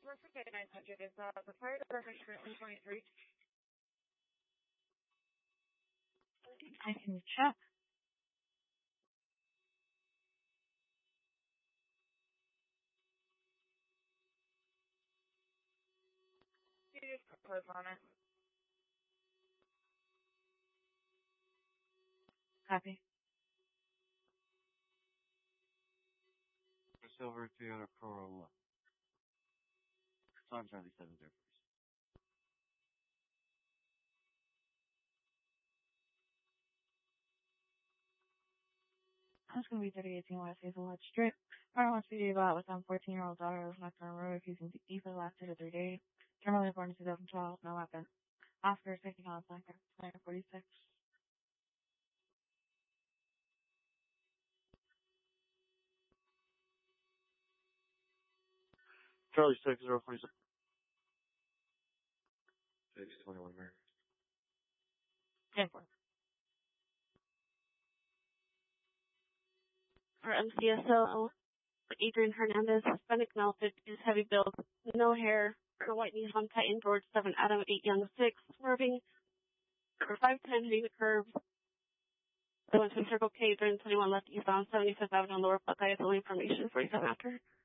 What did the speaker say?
Perfect 900 is the fire department currently 23. I can check. You just close on it. Copy. Silver 300 Corolla. Time 77 there, please. That's going to be 3018 West Hazelwood Street. Partner wants to be about with 14-year-old daughter was knocked on the road using E for the last 2 to 3 days. Terminally born in 2012, no weapon. Oscar, safety contact, 46. Charlie 6046. 621 Mary. 10-4. For MCSO, Adrian Hernandez, Hispanic male, 50s, heavy build, no hair, for white Nissan Titan, George 7, Adam 8, Young 6, swerving, for 510, hitting the curve. They went to Circle K, 21 left east on 75th Avenue, Lower Buckeye, only information 47 after.